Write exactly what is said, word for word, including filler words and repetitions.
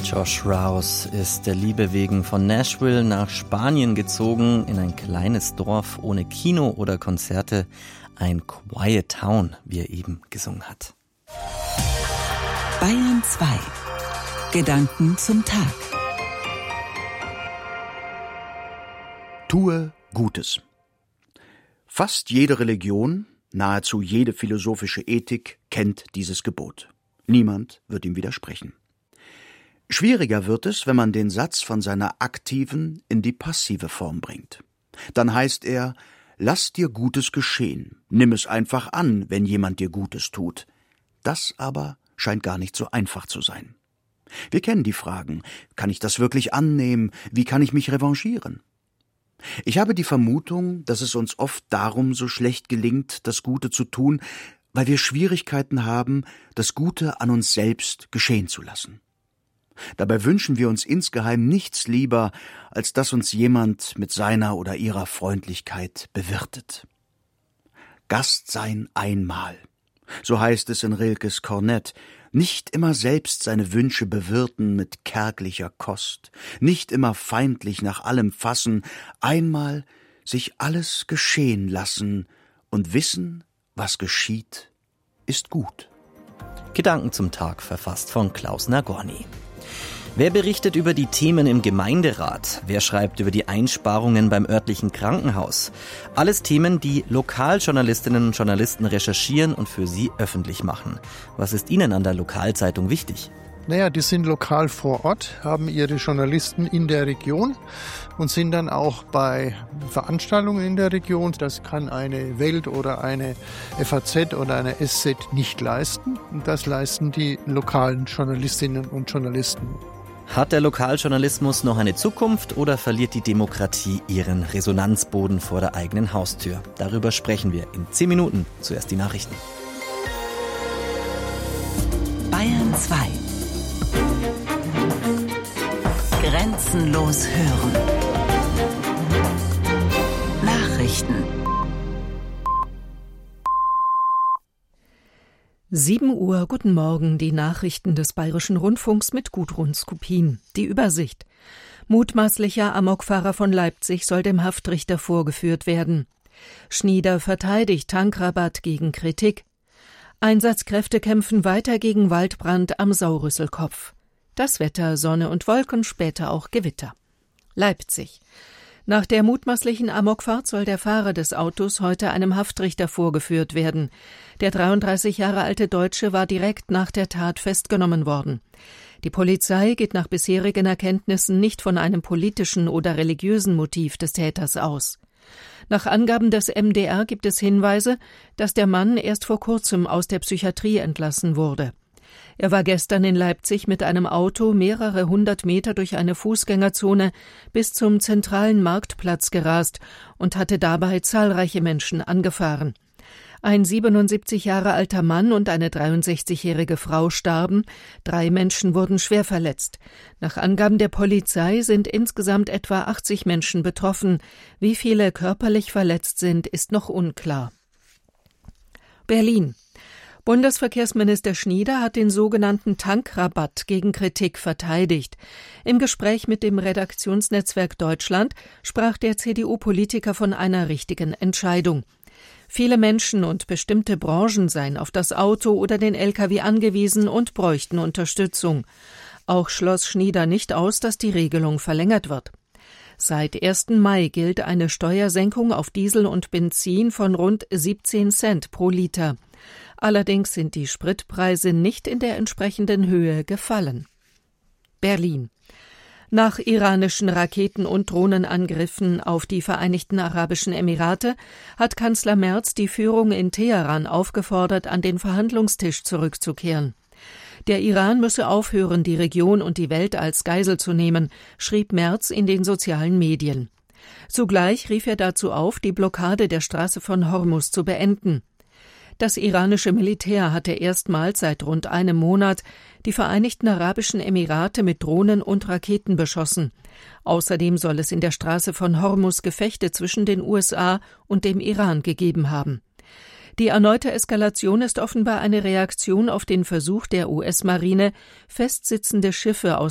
Josh Rouse ist der Liebe wegen von Nashville nach Spanien gezogen, in ein kleines Dorf ohne Kino oder Konzerte, ein Quiet Town, wie er eben gesungen hat. Bayern zwei. Gedanken zum Tag. Tue Gutes. Fast jede Religion, nahezu jede philosophische Ethik kennt dieses Gebot. Niemand wird ihm widersprechen. Schwieriger wird es, wenn man den Satz von seiner aktiven in die passive Form bringt. Dann heißt er: Lass dir Gutes geschehen, nimm es einfach an, wenn jemand dir Gutes tut. Das aber scheint gar nicht so einfach zu sein. Wir kennen die Fragen: Kann ich das wirklich annehmen? Wie kann ich mich revanchieren? Ich habe die Vermutung, dass es uns oft darum so schlecht gelingt, das Gute zu tun, weil wir Schwierigkeiten haben, das Gute an uns selbst geschehen zu lassen. Dabei wünschen wir uns insgeheim nichts lieber, als dass uns jemand mit seiner oder ihrer Freundlichkeit bewirtet. Gast sein einmal, so heißt es in Rilkes Kornett, nicht immer selbst seine Wünsche bewirten mit kärglicher Kost, nicht immer feindlich nach allem fassen, einmal sich alles geschehen lassen und wissen, was geschieht, ist gut. Gedanken zum Tag, verfasst von Klaus Nagorny. Wer berichtet über die Themen im Gemeinderat? Wer schreibt über die Einsparungen beim örtlichen Krankenhaus? Alles Themen, die Lokaljournalistinnen und Journalisten recherchieren und für sie öffentlich machen. Was ist Ihnen an der Lokalzeitung wichtig? Naja, die sind lokal vor Ort, haben ihre Journalisten in der Region und sind dann auch bei Veranstaltungen in der Region. Das kann eine Welt oder eine F A Z oder eine S Z nicht leisten. Und das leisten die lokalen Journalistinnen und Journalisten. Hat der Lokaljournalismus noch eine Zukunft oder verliert die Demokratie ihren Resonanzboden vor der eigenen Haustür? Darüber sprechen wir in zehn Minuten. Zuerst die Nachrichten. Bayern zwei. Grenzenlos hören. Nachrichten. sieben Uhr, guten Morgen, die Nachrichten des Bayerischen Rundfunks mit Gudrun Skupin. Die Übersicht. Mutmaßlicher Amokfahrer von Leipzig soll dem Haftrichter vorgeführt werden. Schnieder verteidigt Tankrabatt gegen Kritik. Einsatzkräfte kämpfen weiter gegen Waldbrand am Saurüsselkopf. Das Wetter, Sonne und Wolken, später auch Gewitter. Leipzig. Nach der mutmaßlichen Amokfahrt soll der Fahrer des Autos heute einem Haftrichter vorgeführt werden. Der dreiunddreißig Jahre alte Deutsche war direkt nach der Tat festgenommen worden. Die Polizei geht nach bisherigen Erkenntnissen nicht von einem politischen oder religiösen Motiv des Täters aus. Nach Angaben des M D R gibt es Hinweise, dass der Mann erst vor kurzem aus der Psychiatrie entlassen wurde. Er war gestern in Leipzig mit einem Auto mehrere hundert Meter durch eine Fußgängerzone bis zum zentralen Marktplatz gerast und hatte dabei zahlreiche Menschen angefahren. Ein siebenundsiebzig Jahre alter Mann und eine dreiundsechzigjährige Frau starben, drei Menschen wurden schwer verletzt. Nach Angaben der Polizei sind insgesamt etwa achtzig Menschen betroffen. Wie viele körperlich verletzt sind, ist noch unklar. Berlin. Bundesverkehrsminister Schnieder hat den sogenannten Tankrabatt gegen Kritik verteidigt. Im Gespräch mit dem Redaktionsnetzwerk Deutschland sprach der C D U-Politiker von einer richtigen Entscheidung. Viele Menschen und bestimmte Branchen seien auf das Auto oder den L K W angewiesen und bräuchten Unterstützung. Auch schloss Schnieder nicht aus, dass die Regelung verlängert wird. Seit ersten Mai gilt eine Steuersenkung auf Diesel und Benzin von rund siebzehn Cent pro Liter. Allerdings sind die Spritpreise nicht in der entsprechenden Höhe gefallen. Berlin. Nach iranischen Raketen- und Drohnenangriffen auf die Vereinigten Arabischen Emirate hat Kanzler Merz die Führung in Teheran aufgefordert, an den Verhandlungstisch zurückzukehren. Der Iran müsse aufhören, die Region und die Welt als Geisel zu nehmen, schrieb Merz in den sozialen Medien. Zugleich rief er dazu auf, die Blockade der Straße von Hormuz zu beenden. Das iranische Militär hatte erstmals seit rund einem Monat die Vereinigten Arabischen Emirate mit Drohnen und Raketen beschossen. Außerdem soll es in der Straße von Hormuz Gefechte zwischen den U S A und dem Iran gegeben haben. Die erneute Eskalation ist offenbar eine Reaktion auf den Versuch der U S-Marine, festsitzende Schiffe aus